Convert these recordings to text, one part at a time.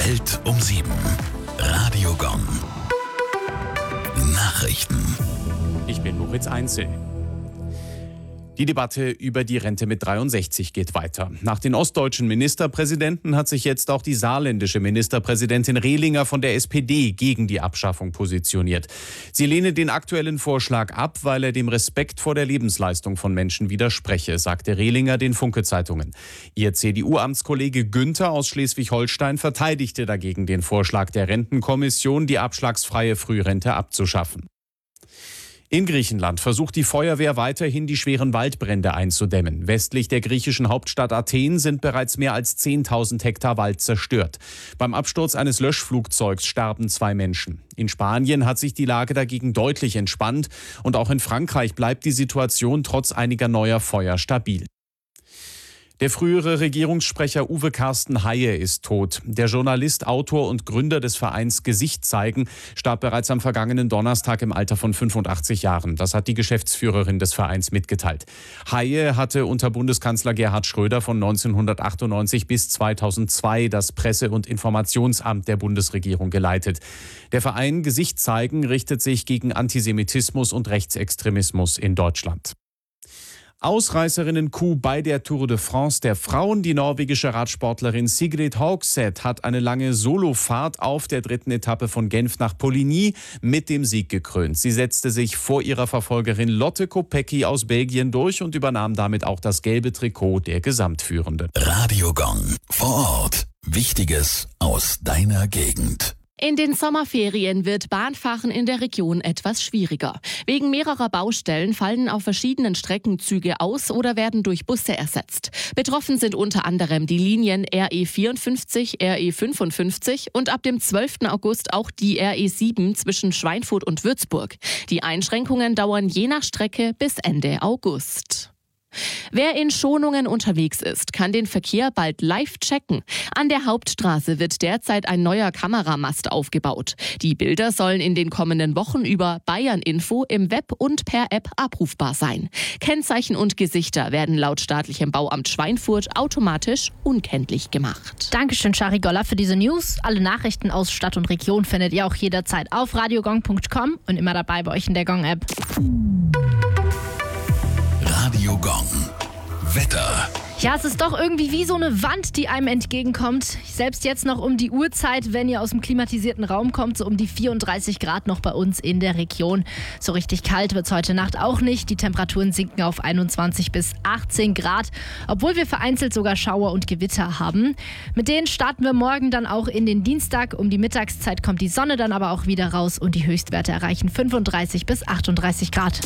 Welt um 7. Radio Gong. Nachrichten. Ich bin Moritz Einzel. Die Debatte über die Rente mit 63 geht weiter. Nach den ostdeutschen Ministerpräsidenten hat sich jetzt auch die saarländische Ministerpräsidentin Rehlinger von der SPD gegen die Abschaffung positioniert. Sie lehne den aktuellen Vorschlag ab, weil er dem Respekt vor der Lebensleistung von Menschen widerspreche, sagte Rehlinger den Funke-Zeitungen. Ihr CDU-Amtskollege Günther aus Schleswig-Holstein verteidigte dagegen den Vorschlag der Rentenkommission, die abschlagsfreie Frührente abzuschaffen. In Griechenland versucht die Feuerwehr weiterhin, die schweren Waldbrände einzudämmen. Westlich der griechischen Hauptstadt Athen sind bereits mehr als 10.000 Hektar Wald zerstört. Beim Absturz eines Löschflugzeugs starben 2 Menschen. In Spanien hat sich die Lage dagegen deutlich entspannt und auch in Frankreich bleibt die Situation trotz einiger neuer Feuer stabil. Der frühere Regierungssprecher Uwe Carsten Haie ist tot. Der Journalist, Autor und Gründer des Vereins Gesicht zeigen starb bereits am vergangenen Donnerstag im Alter von 85 Jahren. Das hat die Geschäftsführerin des Vereins mitgeteilt. Haie hatte unter Bundeskanzler Gerhard Schröder von 1998 bis 2002 das Presse- und Informationsamt der Bundesregierung geleitet. Der Verein Gesicht zeigen richtet sich gegen Antisemitismus und Rechtsextremismus in Deutschland. Ausreißerinnen-Coup bei der Tour de France der Frauen. Die norwegische Radsportlerin Sigrid Hogseth hat eine lange Solofahrt auf der 3. Etappe von Genf nach Poligny mit dem Sieg gekrönt. Sie setzte sich vor ihrer Verfolgerin Lotte Kopecky aus Belgien durch und übernahm damit auch das gelbe Trikot der Gesamtführenden. Radio Gong. Vor Ort. Wichtiges aus deiner Gegend. In den Sommerferien wird Bahnfahren in der Region etwas schwieriger. Wegen mehrerer Baustellen fallen auf verschiedenen Strecken Züge aus oder werden durch Busse ersetzt. Betroffen sind unter anderem die Linien RE54, RE55 und ab dem 12. August auch die RE7 zwischen Schweinfurt und Würzburg. Die Einschränkungen dauern je nach Strecke bis Ende August. Wer in Schonungen unterwegs ist, kann den Verkehr bald live checken. An der Hauptstraße wird derzeit ein neuer Kameramast aufgebaut. Die Bilder sollen in den kommenden Wochen über Bayern Info im Web und per App abrufbar sein. Kennzeichen und Gesichter werden laut staatlichem Bauamt Schweinfurt automatisch unkenntlich gemacht. Dankeschön, Shari Goller, für diese News. Alle Nachrichten aus Stadt und Region findet ihr auch jederzeit auf radiogong.com und immer dabei bei euch in der Gong-App. Radio Gong. Wetter. Ja, es ist doch irgendwie wie so eine Wand, die einem entgegenkommt. Selbst jetzt noch um die Uhrzeit, wenn ihr aus dem klimatisierten Raum kommt, so um die 34 Grad noch bei uns in der Region. So richtig kalt wird es heute Nacht auch nicht. Die Temperaturen sinken auf 21 bis 18 Grad, obwohl wir vereinzelt sogar Schauer und Gewitter haben. Mit denen starten wir morgen dann auch in den Dienstag. Um die Mittagszeit kommt die Sonne dann aber auch wieder raus und die Höchstwerte erreichen 35 bis 38 Grad.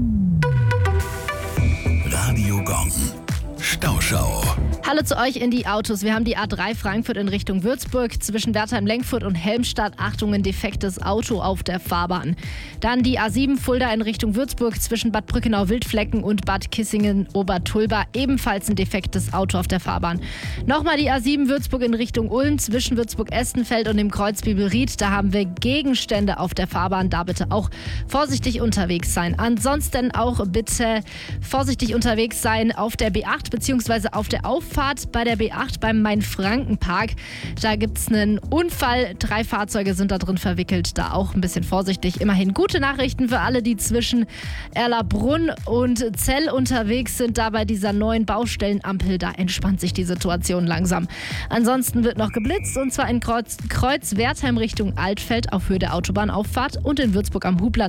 Radio Gong. Stauschau. Hallo zu euch in die Autos. Wir haben die A3 Frankfurt in Richtung Würzburg. Zwischen Wertheim-Lenkfurt und Helmstadt. Achtung, ein defektes Auto auf der Fahrbahn. Dann die A7 Fulda in Richtung Würzburg. Zwischen Bad Brückenau-Wildflecken und Bad Kissingen-Obertulba. Ebenfalls ein defektes Auto auf der Fahrbahn. Nochmal die A7 Würzburg in Richtung Ulm. Zwischen Würzburg-Estenfeld und dem Kreuz Bibelried. Da haben wir Gegenstände auf der Fahrbahn. Da bitte auch vorsichtig unterwegs sein. Ansonsten auch bitte vorsichtig unterwegs sein auf der B8 beziehungsweise auf der Auffahrt bei der B8 beim Main-Franken-Park. Da gibt es einen Unfall. 3 Fahrzeuge sind da drin verwickelt. Da auch ein bisschen vorsichtig. Immerhin gute Nachrichten für alle, die zwischen Erlabrunn und Zell unterwegs sind. Da bei dieser neuen Baustellenampel, da entspannt sich die Situation langsam. Ansonsten wird noch geblitzt und zwar in Kreuz Wertheim Richtung Altfeld auf Höhe der Autobahnauffahrt und in Würzburg am Hubland